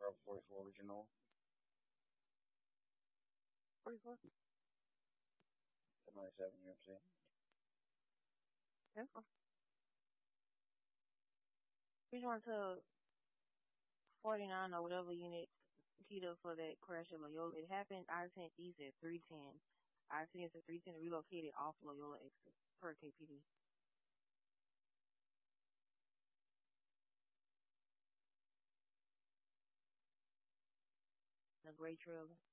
Route 44 Original. 44? 97 UMC. Yeah. We went to 49 or whatever unit keyed up for that crash at Loyola. It happened I-10 East at 310. I-10 is at 310 relocated off Loyola exit per KPD. The gray trailer.